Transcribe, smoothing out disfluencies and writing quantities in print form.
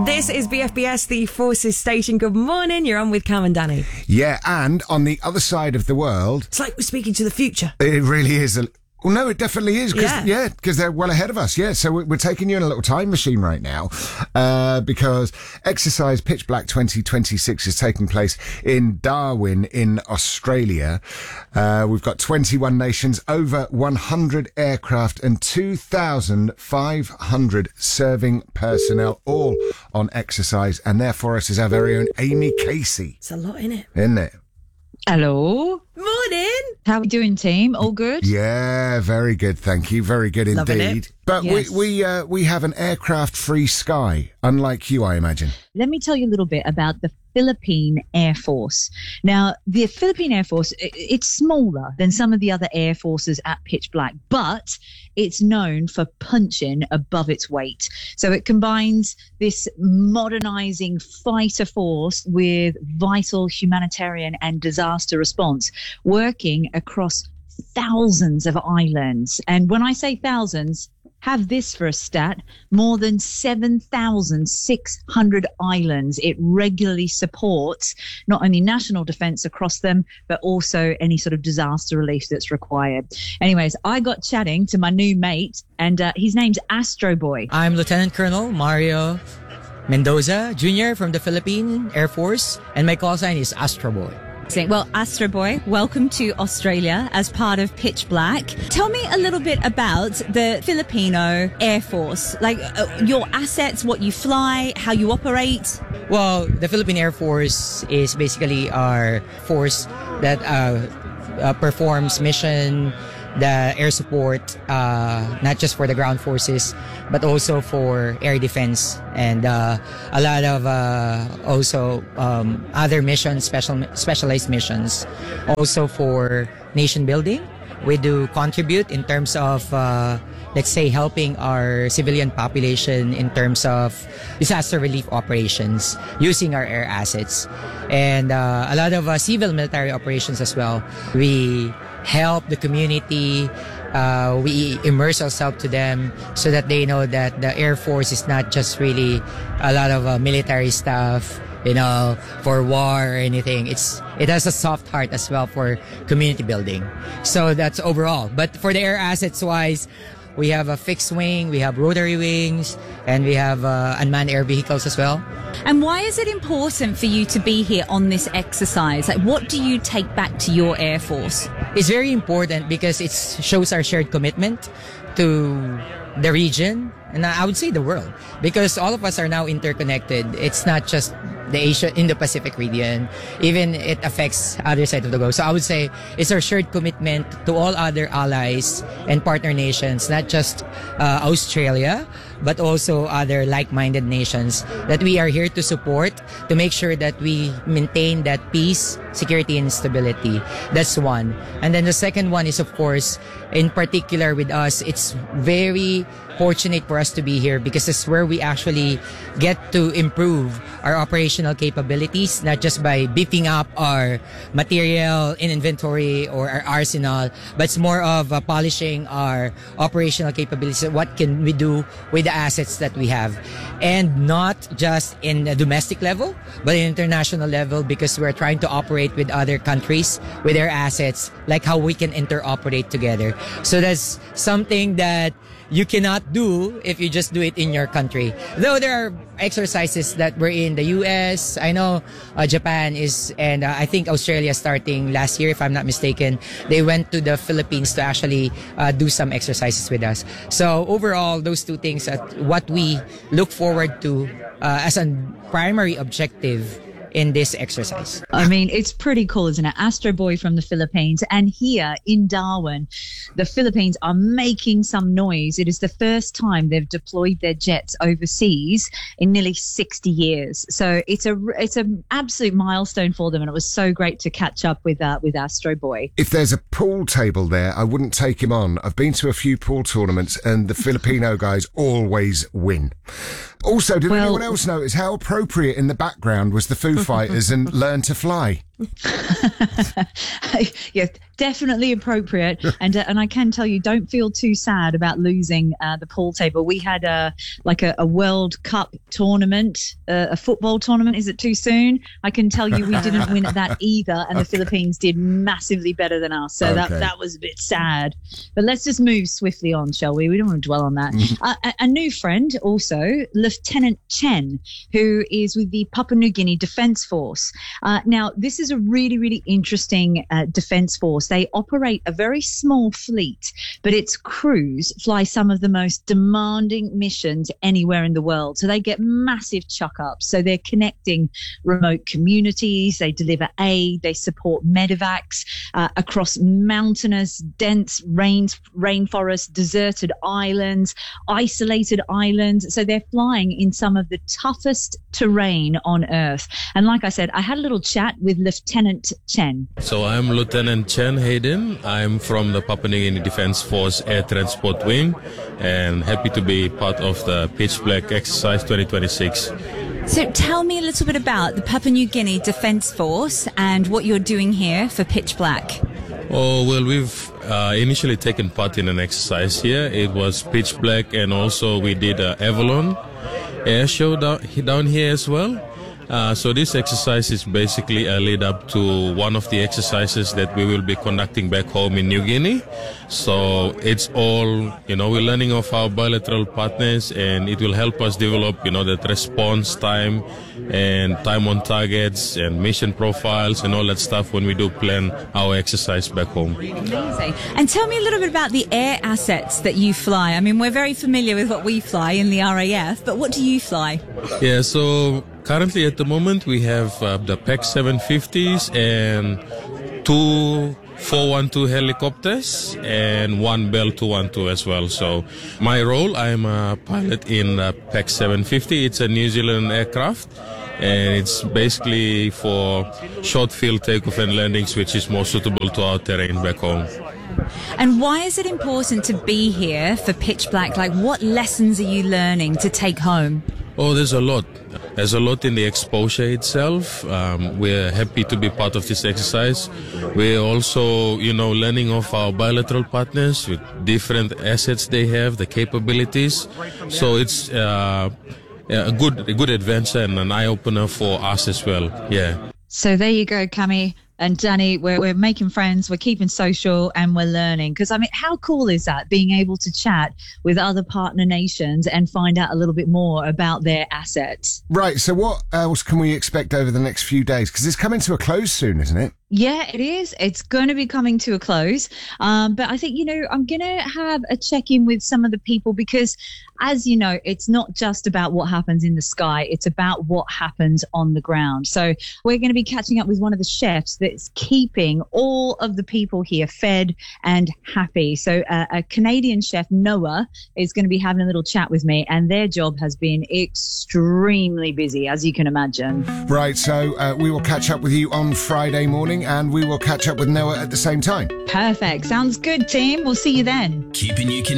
This is BFBS, the Forces Station. Good morning. You're on with Cam and Danny. Yeah, and on the other side of the world... It's like we're speaking to the future. It really is. Well, no, it definitely is. Yeah. Because they're well ahead of us. Yeah, so we're taking you in a little time machine right now because Exercise Pitch Black 2026 is taking place in Darwin in Australia. We've got 21 nations, over 100 aircraft and 2,500 serving personnel, all on exercise. And there for us is our very own Amy Casey. It's a lot, innit? Isn't it? Hello. Morning. How are we doing, team? All good? Yeah, very good, thank you. Very good Loving indeed. it. But Yes. we have an aircraft-free sky, unlike you, I imagine. Let me tell you a little bit about the Philippine Air Force. Now, the Philippine Air Force, it's smaller than some of the other air forces at Pitch Black, but it's known for punching above its weight. So it combines this modernizing fighter force with vital humanitarian and disaster response, working across thousands of islands. And when I say thousands, have this for a stat, more than 7,600 islands it regularly supports, not only national defence across them, but also any sort of disaster relief that's required. Anyways, I got chatting to my new mate, and his name's Astro Boy. I'm Lieutenant Colonel Mario Mendoza Jr. from the Philippine Air Force, and my call sign is Astro Boy. Well, Astro Boy, welcome to Australia as part of Pitch Black. Tell me a little bit about the Filipino Air Force, like your assets, what you fly, how you operate. Well, the Philippine Air Force is basically our force that performs mission, the air support, not just for the ground forces, but also for air defense and a lot of also other missions, specialized missions. Also for nation building, we do contribute in terms of let's say helping our civilian population in terms of disaster relief operations using our air assets, and a lot of civil military operations as well. We help the community. We immerse ourselves to them so that they know that the Air Force is not just really a lot of military stuff, for war or anything. It has a soft heart as well for community building. So that's overall. But for the air assets wise, we have a fixed wing, we have rotary wings, and we have unmanned air vehicles as well. And why is it important for you to be here on this exercise? Like, what do you take back to your Air Force? It's very important because it shows our shared commitment to the region, and I would say the world, because all of us are now interconnected. It's not just the Asia, Indo-Pacific region, even it affects other side of the globe. So I would say it's our shared commitment to all other allies and partner nations, not just Australia, but also other like-minded nations that we are here to support, to make sure that we maintain that peace, security, and stability. That's one. And then the second one is, of course, in particular with us, it's very fortunate for us to be here because it's where we actually get to improve our operational capabilities, not just by beefing up our material in inventory or our arsenal, but it's more of polishing our operational capabilities. What can we do with the assets that we have? And not just in the domestic level, but in international level, because we're trying to operate with other countries with their assets, like how we can interoperate together. So that's something that you cannot do if you just do it in your country. Though there are exercises that were in the US, I know Japan is, and I think Australia starting last year, if I'm not mistaken, they went to the Philippines to actually do some exercises with us. So overall, those two things are what we look forward to as a primary objective in this exercise. I mean, it's pretty cool, isn't it? Astro Boy from the Philippines. And here in Darwin, the Philippines are making some noise. It is the first time they've deployed their jets overseas in nearly 60 years. So it's an absolute milestone for them. And it was so great to catch up with Astro Boy. If there's a pool table there, I wouldn't take him on. I've been to a few pool tournaments and the Filipino guys always win. Also, did anyone else notice how appropriate in the background was the Foo Fighters and Learn to Fly? Yes, definitely appropriate. And I can tell you, don't feel too sad about losing the pool table. We had a World Cup tournament, a football tournament. Is it too soon? I can tell you we didn't win at that either, and the Philippines did massively better than us. So that was a bit sad. But let's just move swiftly on, shall we? We don't want to dwell on that. A new friend also, Lieutenant Chen, who is with the Papua New Guinea Defence Force. Now, this is a really, really interesting defence force. They operate a very small fleet, but its crews fly some of the most demanding missions anywhere in the world. So they get massive chuck-ups. So they're connecting remote communities. They deliver aid. They support medevacs across mountainous, dense rainforests, deserted islands, isolated islands. So they're flying in some of the toughest terrain on Earth. And like I said, I had a little chat with Lieutenant Chen. So I'm Lieutenant Chen Hayden. I'm from the Papua New Guinea Defence Force Air Transport Wing and happy to be part of the Pitch Black Exercise 2026. So tell me a little bit about the Papua New Guinea Defence Force and what you're doing here for Pitch Black. Oh, well, we've initially taken part in an exercise here. It was Pitch Black, and also we did Avalon air show down here as well. So this exercise is basically a lead up to one of the exercises that we will be conducting back home in New Guinea. So it's all, we're learning of our bilateral partners, and it will help us develop, that response time and time on targets and mission profiles and all that stuff when we do plan our exercise back home. Amazing. And tell me a little bit about the air assets that you fly. I mean, we're very familiar with what we fly in the RAF, but what do you fly? Yeah, so currently at the moment we have the PAC 750s and two 412 helicopters and one Bell 212 as well. So my role, I'm a pilot in PAC 750. It's a New Zealand aircraft, and it's basically for short field takeoff and landings, which is more suitable to our terrain back home. And why is it important to be here for Pitch Black? Like, what lessons are you learning to take home? Oh, there's a lot. There's a lot in the exposure itself. We're happy to be part of this exercise. We're also, learning of our bilateral partners with different assets they have, the capabilities. So it's a good adventure and an eye-opener for us as well. Yeah. So there you go, Cami and Danny. We're making friends, we're keeping social, and we're learning. Because, I mean, how cool is that, being able to chat with other partner nations and find out a little bit more about their assets? Right. So what else can we expect over the next few days? Because it's coming to a close soon, isn't it? Yeah, it is. It's going to be coming to a close. But I think, I'm going to have a check-in with some of the people because, as you know, it's not just about what happens in the sky. It's about what happens on the ground. So we're going to be catching up with one of the chefs that's keeping all of the people here fed and happy. So a Canadian chef, Noah, is going to be having a little chat with me, and their job has been extremely busy, as you can imagine. Right. So we will catch up with you on Friday morning, and we will catch up with Noah at the same time. Perfect. Sounds good, team. We'll see you then. Keeping you